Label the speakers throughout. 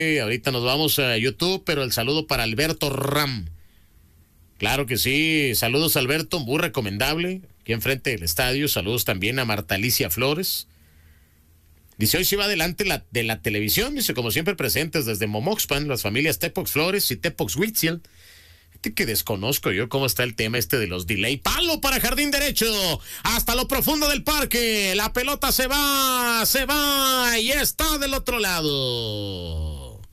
Speaker 1: Ahorita nos vamos a YouTube, pero el saludo para Alberto Ram. Claro que sí, saludos Alberto, muy recomendable, aquí enfrente del estadio. Saludos también a Marta Alicia Flores. Dice, hoy sí va adelante de la televisión, dice, como siempre presentes desde Momoxpan, las familias Tepox Flores y Tepox Huitziel. Que desconozco yo cómo está el tema de los delay. Palo para jardín derecho, hasta lo profundo del parque. La pelota se va y está del otro lado.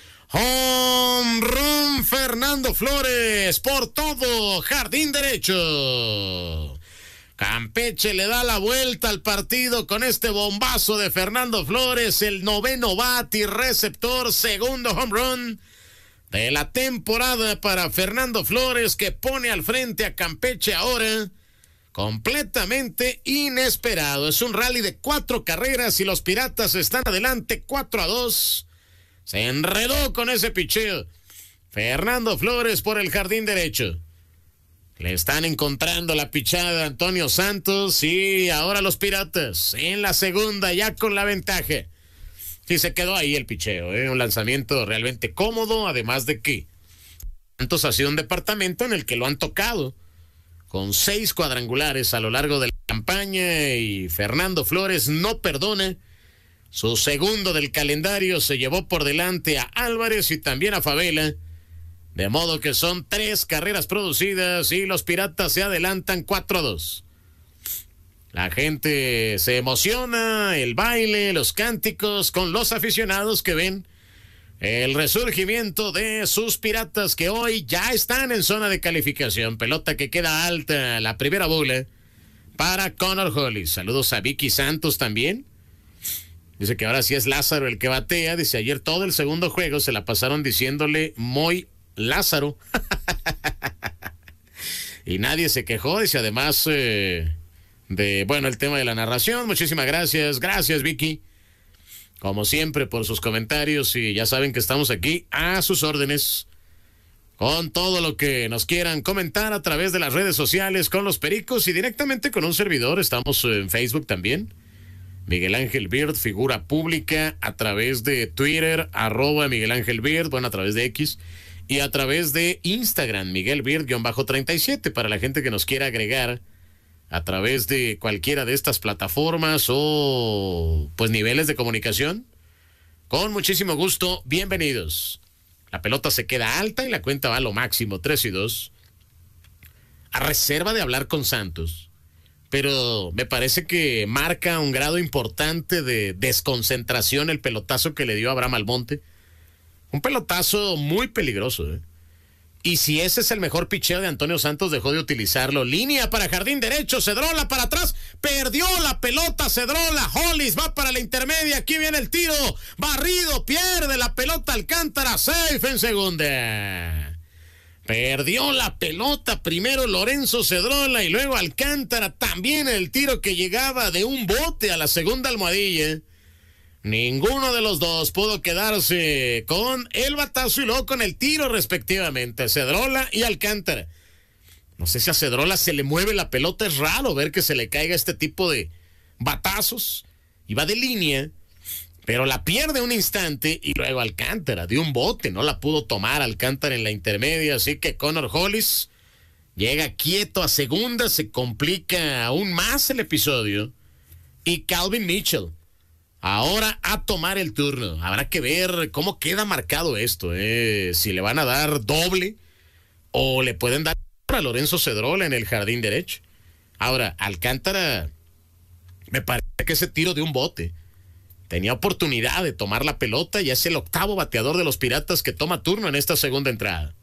Speaker 1: Home run Fernando Flores por todo jardín derecho. Campeche le da la vuelta al partido con este bombazo de Fernando Flores, el 9º bat y receptor, segundo home run de la temporada para Fernando Flores, que pone al frente a Campeche ahora, completamente inesperado. Es un rally de 4 carreras y los Piratas están adelante 4-2. Se enredó con ese picheo Fernando Flores por el jardín derecho. Le están encontrando la pichada a Antonio Santos y ahora los Piratas en la segunda ya con la ventaja. Sí, se quedó ahí el picheo, un lanzamiento realmente cómodo, además de que Santos ha sido un departamento en el que lo han tocado, con 6 cuadrangulares a lo largo de la campaña, y Fernando Flores no perdona. Su segundo del calendario, se llevó por delante a Álvarez y también a Favela, de modo que son 3 carreras producidas y los Piratas se adelantan 4-2. La gente se emociona, el baile, los cánticos con los aficionados que ven el resurgimiento de sus Piratas, que hoy ya están en zona de calificación. Pelota que queda alta, la primera bola para Connor Hollis. Saludos a Vicky Santos también. Dice que ahora sí es Lázaro el que batea. Dice, ayer todo el segundo juego se la pasaron diciéndole muy Lázaro. Y nadie se quejó. Dice, además el tema de la narración. Muchísimas gracias. Gracias, Vicky. Como siempre, por sus comentarios. Y ya saben que estamos aquí a sus órdenes con todo lo que nos quieran comentar a través de las redes sociales con los Pericos y directamente con un servidor. Estamos en Facebook también. Miguel Ángel Beard, figura pública, a través de Twitter, @Miguel Ángel Beard, a través de X, y a través de Instagram, Miguel Beard-37, para la gente que nos quiera agregar a través de cualquiera de estas plataformas o pues niveles de comunicación. Con muchísimo gusto, bienvenidos. La pelota se queda alta y la cuenta va a lo máximo, 3-2. A reserva de hablar con Santos. Pero me parece que marca un grado importante de desconcentración el pelotazo que le dio a Abraham Almonte. Un pelotazo muy peligroso, Y si ese es el mejor picheo de Antonio Santos, dejó de utilizarlo. Línea para jardín derecho, Cedrola para atrás, perdió la pelota Cedrola, Hollis va para la intermedia, aquí viene el tiro, barrido, pierde la pelota Alcántara, safe en segunda. Perdió la pelota primero Lorenzo Cedrola y luego Alcántara, también el tiro que llegaba de un bote a la segunda almohadilla. Ninguno de los dos pudo quedarse con el batazo y luego con el tiro respectivamente, Cedrola y Alcántara. No sé si a Cedrola se le mueve la pelota, es raro ver que se le caiga este tipo de batazos. Y va de línea, pero la pierde un instante y luego Alcántara de un bote, no la pudo tomar Alcántara en la intermedia, así que Connor Hollis llega quieto a segunda, se complica aún más el episodio. Y Calvin Mitchell ahora a tomar el turno. Habrá que ver cómo queda marcado esto, si le van a dar doble o le pueden dar a Lorenzo Cedrola en el jardín derecho. Ahora, Alcántara, me parece que ese tiro de un bote tenía oportunidad de tomar la pelota y es el 8º bateador de los Piratas que toma turno en esta segunda entrada.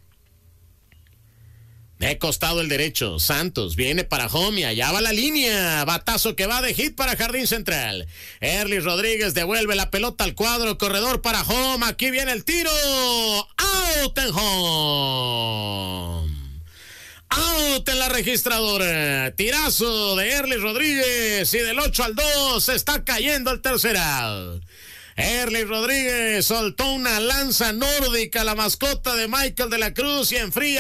Speaker 1: De costado el derecho, Santos viene para home y allá va la línea. Batazo que va de hit para jardín central. Erly Rodríguez devuelve la pelota al cuadro, corredor para home. Aquí viene el tiro. Out en home. Out en la registradora. Tirazo de Erly Rodríguez y del 8-2 se está cayendo el tercer out. Erly Rodríguez soltó una lanza nórdica, la mascota de Michael de la Cruz, y enfría